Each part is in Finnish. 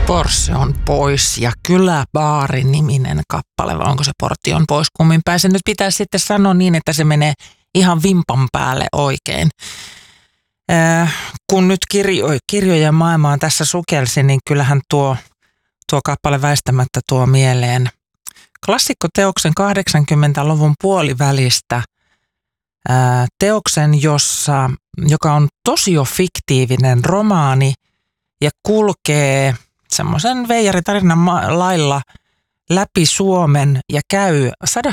Porsche on pois ja Kyläbaari niminen kappale, vai onko se Portti on pois? Kummin päin se nyt pitäisi sitten sanoa niin, että se menee ihan vimpan päälle oikein. Kun nyt kirjojen maailmaan tässä sukelsi, niin kyllähän tuo kappale väistämättä tuo mieleen klassikkoteoksen 80-luvun puolivälistä teoksen, joka on tosiofiktiivinen romaani ja kulkee semmoisen veijaritarinan lailla läpi Suomen ja käy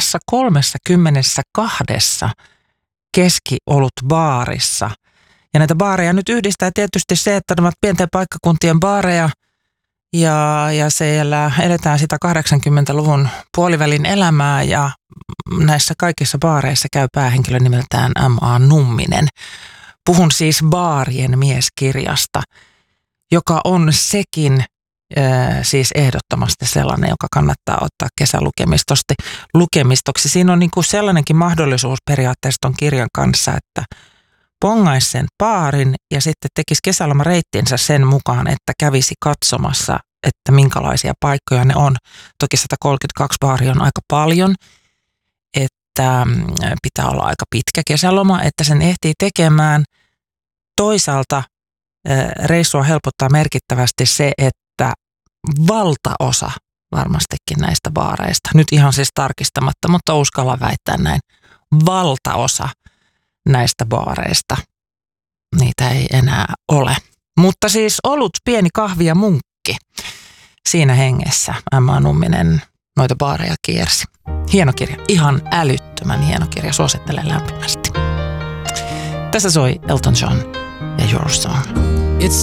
132 keskiolutbaarissa. Ja näitä baareja nyt yhdistää tietysti se, että ne ovat pienten paikkakuntien baareja ja siellä eletään sitä 80-luvun puolivälin elämää ja näissä kaikissa baareissa käy päähenkilö nimeltään M.A. Numminen. Puhun siis Baarien mieskirjasta, joka on sekin siis ehdottomasti sellainen, joka kannattaa ottaa kesälukemistoksi. Siinä on niin kuin sellainenkin mahdollisuus periaatteessa ton kirjan kanssa, että pongaisi sen baarin ja sitten tekisi kesälomareittinsä sen mukaan, että kävisi katsomassa, että minkälaisia paikkoja ne on. Toki 132 baaria on aika paljon, että pitää olla aika pitkä kesäloma, että sen ehtii tekemään. Toisaalta reissua helpottaa merkittävästi se, että valtaosa varmastikin näistä baareista, nyt ihan siis tarkistamatta, mutta uskallan väittää näin, valtaosa näistä baareista, niitä ei enää ole. Mutta siis olut, pieni kahvi ja munkki, siinä hengessä M.A. Numminen noita baareja kiersi. Hieno kirja, ihan älyttömän hieno kirja, suosittelen lämpimästi. Tässä soi Elton John ja Your Song. It's